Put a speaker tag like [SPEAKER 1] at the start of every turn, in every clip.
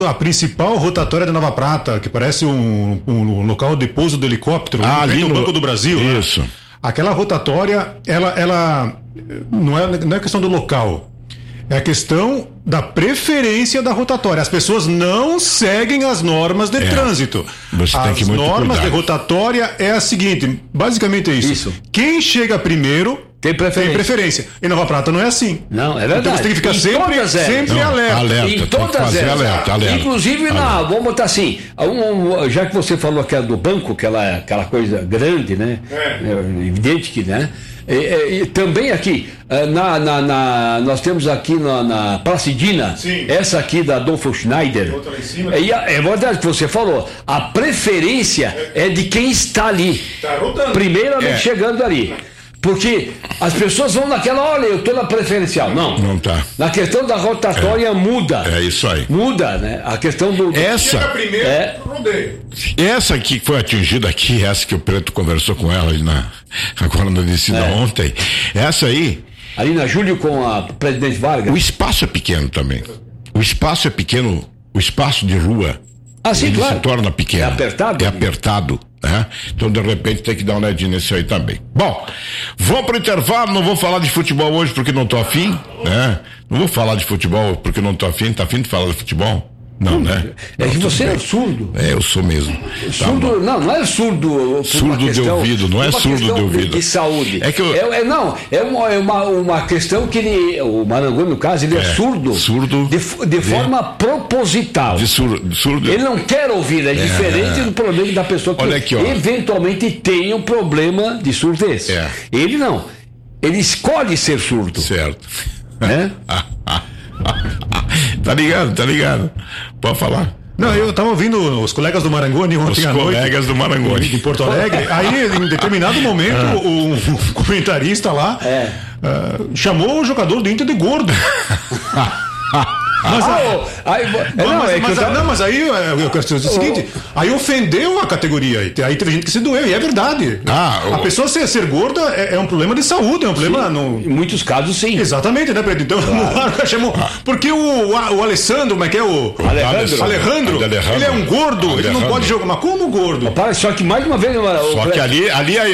[SPEAKER 1] a principal rotatória da Nova Prata, que parece um local de pouso do helicóptero, ali no Banco do Brasil.
[SPEAKER 2] Isso.
[SPEAKER 1] Né? Aquela rotatória, ela não é questão do local. É a questão da preferência da rotatória. As pessoas não seguem as normas de trânsito.
[SPEAKER 2] Você tem que
[SPEAKER 1] as
[SPEAKER 2] muito
[SPEAKER 1] normas
[SPEAKER 2] cuidado.
[SPEAKER 1] de rotatória é a seguinte, basicamente é isso. Quem chega primeiro tem preferência. E Nova Prata não é assim.
[SPEAKER 3] Não, é verdade.
[SPEAKER 1] Então você tem que ficar sempre alerta.
[SPEAKER 3] Em todas elas.
[SPEAKER 2] Alerta.
[SPEAKER 3] Inclusive, vamos botar assim, já que você falou aquela do banco, aquela coisa grande, né? É evidente que, né? Também aqui, nós temos aqui na Placidina, essa aqui da Adolfo Schneider. É verdade o que você falou. A preferência é de quem está ali. Primeiramente chegando ali. Porque as pessoas vão naquela, olha, eu estou na preferencial. Não tá. Na questão da rotatória muda.
[SPEAKER 2] É isso aí.
[SPEAKER 3] Muda, né? A questão do.
[SPEAKER 2] Essa.
[SPEAKER 1] Primeiro, rodeio.
[SPEAKER 2] Essa aqui que foi atingida aqui, essa que o Preto conversou com ela agora na descida ontem. Essa aí.
[SPEAKER 3] Ali na Júlio com a Presidente Vargas.
[SPEAKER 2] O espaço é pequeno também. O espaço é pequeno, o espaço de rua.
[SPEAKER 3] Sim,
[SPEAKER 2] ele
[SPEAKER 3] claro.
[SPEAKER 2] se torna pequeno.
[SPEAKER 3] É apertado?
[SPEAKER 2] É apertado. Né? Então, de repente, tem que dar uma olhadinha nesse aí também. Bom, vou pro intervalo, não vou falar de futebol hoje porque não tô afim, né? Não vou falar de futebol porque não tô afim. Tá afim de falar de futebol? Não, né?
[SPEAKER 3] É que você é surdo.
[SPEAKER 2] Eu sou mesmo.
[SPEAKER 3] Surdo, não é surdo.
[SPEAKER 2] Surdo de ouvido, não é surdo de ouvido.
[SPEAKER 3] De saúde.
[SPEAKER 2] É que
[SPEAKER 3] é uma questão que o Marangoni, no caso, ele é surdo.
[SPEAKER 2] Surdo.
[SPEAKER 3] De forma proposital.
[SPEAKER 2] Surdo.
[SPEAKER 3] Ele não quer ouvir, é diferente do problema da pessoa que
[SPEAKER 2] aqui,
[SPEAKER 3] eventualmente tem um problema de surdez. Ele não. Ele escolhe ser surdo.
[SPEAKER 2] Certo.
[SPEAKER 3] Né?
[SPEAKER 2] Tá ligado. Pode falar.
[SPEAKER 1] Não, eu estava ouvindo os colegas do Marangoni ontem à noite. Os
[SPEAKER 2] colegas do Marangoni.
[SPEAKER 1] Em Porto Alegre. Aí, em determinado momento, um comentarista lá chamou o jogador do Inter de gordo. Mas aí eu quero dizer o seguinte, aí ofendeu a categoria, aí teve gente que se doeu, e é verdade. A pessoa ser gorda é um problema de saúde, é um problema.
[SPEAKER 3] Em muitos casos, sim.
[SPEAKER 1] Exatamente, né, Pedro? Então, chamou. Porque o Alessandro, como é que é o. Alejandro, ele é um gordo, ele não pode jogar. Mas como gordo?
[SPEAKER 3] Só que mais uma vez.
[SPEAKER 2] Só que ali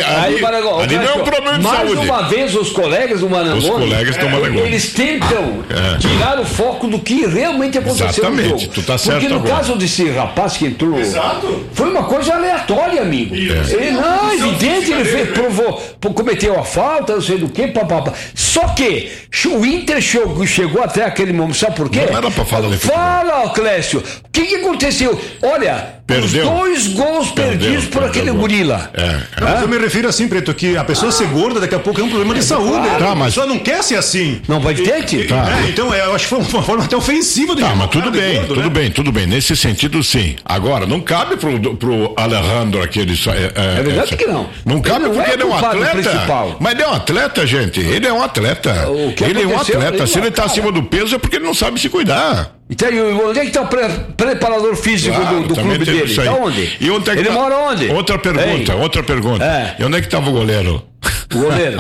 [SPEAKER 2] não é um problema de saúde.
[SPEAKER 3] Mais uma vez, os colegas do Marangoni, eles tentam tirar o foco do que realmente aconteceu.
[SPEAKER 2] Exatamente,
[SPEAKER 3] no jogo.
[SPEAKER 2] tu tá certo.
[SPEAKER 3] Porque no caso desse rapaz que entrou, foi uma coisa aleatória, amigo. Ele não, evidente, ele cometeu a falta, não sei do que, papapá. Só que o Inter chegou até aquele momento, sabe por quê?
[SPEAKER 2] Não era pra falar.
[SPEAKER 3] Fala, Clécio, o que aconteceu? Olha,
[SPEAKER 2] Perdeu.
[SPEAKER 3] Os 2 gols perdidos por aquele gorila.
[SPEAKER 1] Mas eu me refiro assim, Preto, que a pessoa ser gorda daqui a pouco é um problema de saúde. A pessoa não quer ser assim.
[SPEAKER 3] Não vai ter?
[SPEAKER 1] Então, eu acho que foi uma forma até ofensiva de
[SPEAKER 2] mas tudo bem. Nesse sentido, sim. Agora, não cabe pro Alejandro aquele.
[SPEAKER 3] É verdade que não.
[SPEAKER 2] Não cabe porque ele é um atleta.
[SPEAKER 3] Principal.
[SPEAKER 2] Mas ele é um atleta, gente. Ele é um atleta. Ele é um atleta. Se ele tá acima do peso é porque ele não sabe se cuidar.
[SPEAKER 3] Então, onde é que está o preparador físico do clube dele? Está onde? Ele mora onde?
[SPEAKER 2] Outra pergunta. E onde é que estava o goleiro?
[SPEAKER 3] O goleiro.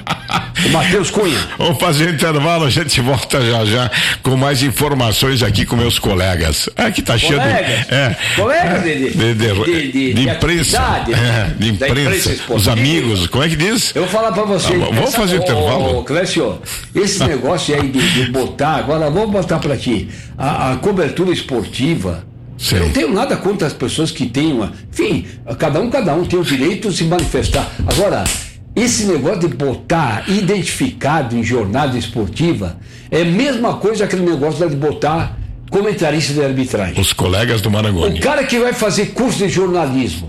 [SPEAKER 3] O Matheus Cunha.
[SPEAKER 2] Vamos fazer um intervalo, a gente volta já com mais informações aqui com meus colegas. Aqui tá cheio de...
[SPEAKER 3] Colegas
[SPEAKER 2] de imprensa. De imprensa. Os amigos, como é que diz?
[SPEAKER 3] Eu vou falar pra você.
[SPEAKER 2] Vamos fazer intervalo.
[SPEAKER 3] Clécio, esse negócio aí de botar, agora vamos botar pra ti, a cobertura esportiva. Sim. Eu não tenho nada contra as pessoas que têm enfim, cada um tem o direito de se manifestar. Agora, esse negócio de botar identificado em jornada esportiva é a mesma coisa aquele negócio de botar comentarista de arbitragem.
[SPEAKER 2] Os colegas do Marangoni.
[SPEAKER 3] O cara que vai fazer curso de jornalismo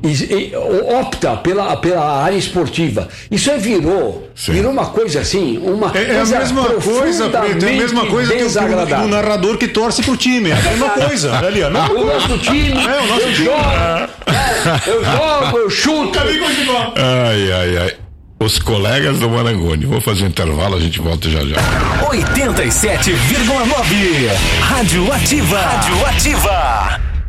[SPEAKER 3] opta pela área esportiva. Isso aí virou uma coisa assim, uma coisa
[SPEAKER 1] é a mesma coisa que o narrador que torce pro time. É a mesma coisa.
[SPEAKER 3] O nosso time, eu jogo, eu chuto.
[SPEAKER 2] Ai. Os colegas do Marangoni. Vou fazer um intervalo, a gente volta já.
[SPEAKER 4] 87,9 Rádio Ativa.